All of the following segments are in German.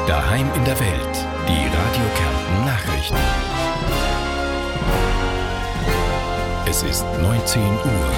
Daheim in der Welt. Die Radio Kärnten Nachrichten. Es ist 19 Uhr.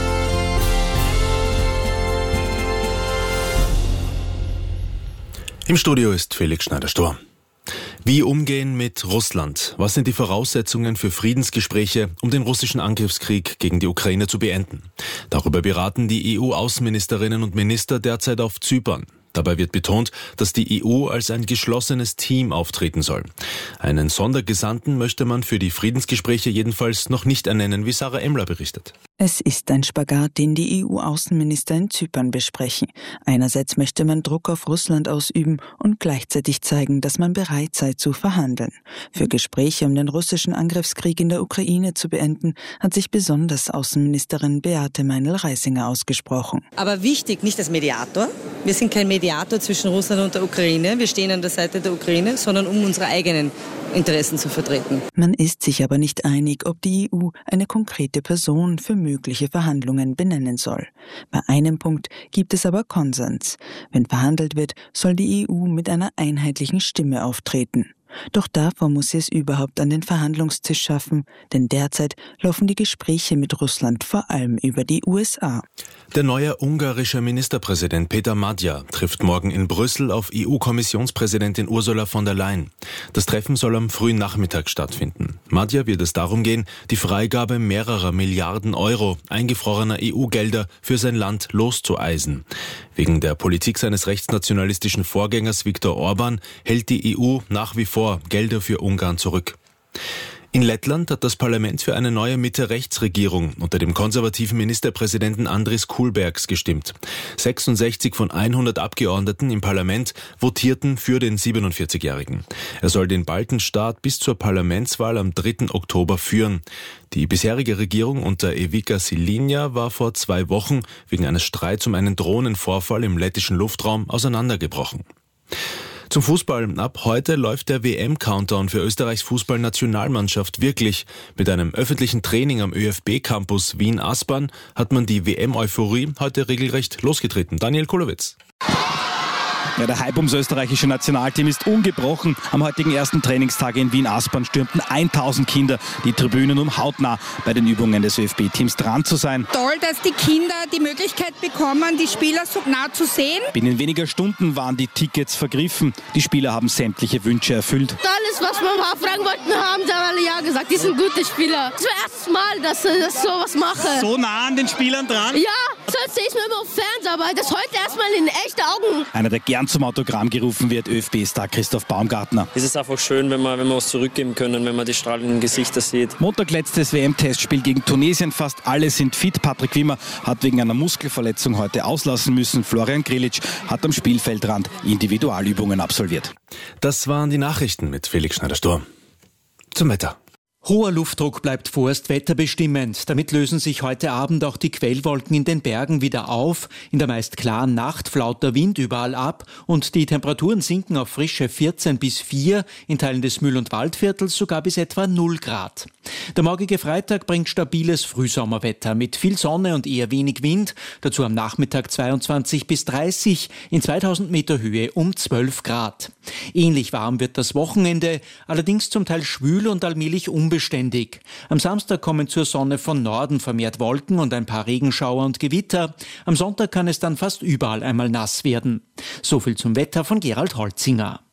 Im Studio ist Felix Schneider-Stor. Wie umgehen mit Russland? Was sind die Voraussetzungen für Friedensgespräche, um den russischen Angriffskrieg gegen die Ukraine zu beenden? Darüber beraten die EU-Außenministerinnen und Minister derzeit auf Zypern. Dabei wird betont, dass die EU als ein geschlossenes Team auftreten soll. Einen Sondergesandten möchte man für die Friedensgespräche jedenfalls noch nicht ernennen, wie Sarah Emmler berichtet. Es ist ein Spagat, den die EU-Außenminister in Zypern besprechen. Einerseits möchte man Druck auf Russland ausüben und gleichzeitig zeigen, dass man bereit sei zu verhandeln. Für Gespräche, um den russischen Angriffskrieg in der Ukraine zu beenden, hat sich besonders Außenministerin Beate Meinl-Reisinger ausgesprochen. Aber wichtig, nicht als Mediator. Wir sind kein Mediator zwischen Russland und der Ukraine. Wir stehen an der Seite der Ukraine, sondern um unsere eigenen Interessen zu vertreten. Man ist sich aber nicht einig, ob die EU eine konkrete Person für mögliche Verhandlungen benennen soll. Bei einem Punkt gibt es aber Konsens. Wenn verhandelt wird, soll die EU mit einer einheitlichen Stimme auftreten. Doch davor muss sie es überhaupt an den Verhandlungstisch schaffen, denn derzeit laufen die Gespräche mit Russland vor allem über die USA. Der neue ungarische Ministerpräsident Peter Magyar trifft morgen in Brüssel auf EU-Kommissionspräsidentin Ursula von der Leyen. Das Treffen soll am frühen Nachmittag stattfinden. Magyar wird es darum gehen, die Freigabe mehrerer Milliarden Euro eingefrorener EU-Gelder für sein Land loszueisen. Wegen der Politik seines rechtsnationalistischen Vorgängers Viktor Orban hält die EU nach wie vor Gelder für Ungarn zurück. In Lettland hat das Parlament für eine neue Mitte-Rechts-Regierung unter dem konservativen Ministerpräsidenten Andris Kulbergs gestimmt. 66 von 100 Abgeordneten im Parlament votierten für den 47-Jährigen. Er soll den Baltenstaat bis zur Parlamentswahl am 3. Oktober führen. Die bisherige Regierung unter Ivica Šiļina war vor 2 Wochen wegen eines Streits um einen Drohnenvorfall im lettischen Luftraum auseinandergebrochen. Zum Fußball. Ab heute läuft der WM-Countdown für Österreichs Fußballnationalmannschaft wirklich. Mit einem öffentlichen Training am ÖFB-Campus Wien-Aspern hat man die WM-Euphorie heute regelrecht losgetreten. Daniel Kolowitz. Ja, der Hype ums österreichische Nationalteam ist ungebrochen. Am heutigen ersten Trainingstag in Wien-Aspern stürmten 1000 Kinder die Tribünen, um hautnah bei den Übungen des ÖFB-Teams dran zu sein. Toll, dass die Kinder die Möglichkeit bekommen, die Spieler so nah zu sehen. Binnen weniger Stunden waren die Tickets vergriffen. Die Spieler haben sämtliche Wünsche erfüllt. Alles, was wir mal fragen wollten, haben sie alle ja gesagt. Die sind gute Spieler. Das ist das erste Mal, dass ich sowas mache. So nah an den Spielern dran? Ja, sonst sehe ich es mir immer auf Fernseher, aber das heute erstmal in echte Augen. Einer, der gern zum Autogramm gerufen wird, ÖFB-Star Christoph Baumgartner. Es ist einfach schön, wenn wir was zurückgeben können, wenn man die strahlenden Gesichter sieht. Montag letztes WM-Testspiel gegen Tunesien. Fast alle sind fit. Patrick Wimmer hat wegen einer Muskelverletzung heute auslassen müssen. Florian Grillitsch hat am Spielfeldrand Individualübungen absolviert. Das waren die Nachrichten mit Felix Schneider-Stor. Zum Wetter. Hoher Luftdruck bleibt vorerst wetterbestimmend. Damit lösen sich heute Abend auch die Quellwolken in den Bergen wieder auf. In der meist klaren Nacht flaut der Wind überall ab und die Temperaturen sinken auf frische 14 bis 4, in Teilen des Mühl- und Waldviertels sogar bis etwa 0 Grad. Der morgige Freitag bringt stabiles Frühsommerwetter mit viel Sonne und eher wenig Wind. Dazu am Nachmittag 22 bis 30, in 2000 Meter Höhe um 12 Grad. Ähnlich warm wird das Wochenende, allerdings zum Teil schwül und allmählich unbeständig. Am Samstag kommen zur Sonne von Norden vermehrt Wolken und ein paar Regenschauer und Gewitter. Am Sonntag kann es dann fast überall einmal nass werden. So viel zum Wetter von Gerald Holzinger.